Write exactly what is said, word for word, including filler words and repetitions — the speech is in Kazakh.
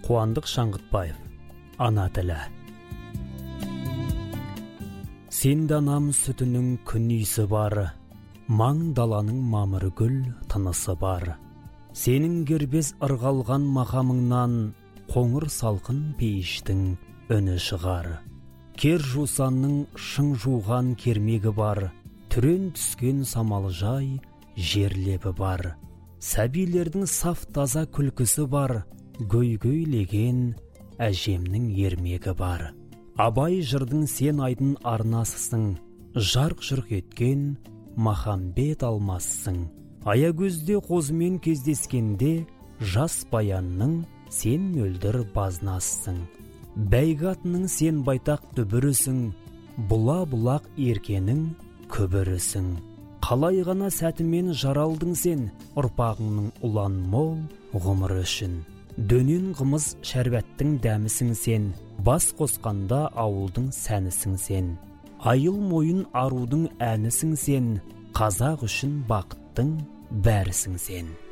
Қуандық Шаңғытбаев, ана тілі. Сен данам сүтінің күн иісі бар, маң даланың мамыр гүл тынысы бар. Сенің гербез ырғалған мақамыңнан, қоңыр салқын пейіштің үні шығар. Кер жусанның шың жуған кермегі бар, түрен түскен самалжай жерлебі бар. Сәбилердің саф таза күлкісі бар, гөй-гөйлеген әжемнің ермегі бар. Абай жырдың сен айдың арнасысың, жарқ-жұрқ еткен махамбет алмассың. Аягөзде қозымен кездескенде, жас баянның сен мөлдір базнасың. Бәйгатының сен байтақ дүбірісің, бұла-бұлақ еркенің көбірісің. Қалай ғана сәтімен жаралдың сен, ұрпағыңның ұлан мол ғұмыр үшін. Дөнен қымыз шәрбәттің дәмісің сен, бас қосқанда ауылдың сәнісің сен. Айыл мойын арудың әнісің сен, қазақ үшін бақыттың бәрісің сен.